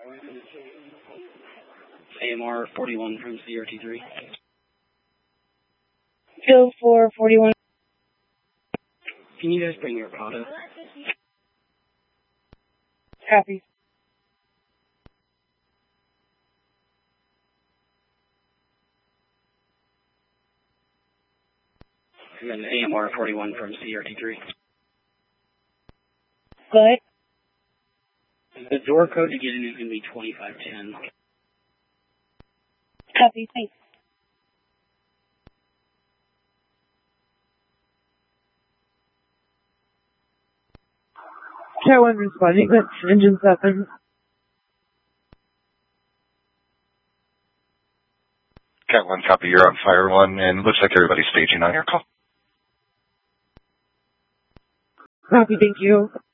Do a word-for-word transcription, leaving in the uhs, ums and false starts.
A M R forty-one from C R T three. Bill four forty-one. Can you guys bring your Prada? Copy. And then A M R forty-one from C R T three. What? The door code to get in is going to be twenty-five ten. Copy, thanks. Cat one responding, that's engine seven. Cat one, copy, you're on Fire one, and it looks like everybody's staging on your call. Copy, thank you.